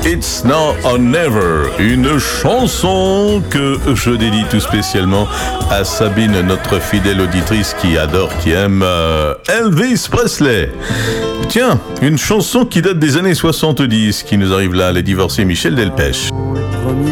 It's Now or Never, une chanson que je dédie tout spécialement à Sabine, notre fidèle auditrice qui adore, qui aime Elvis Presley. Tiens, une chanson qui date des années 70, qui nous arrive là, Les Divorcés, Michel Delpech.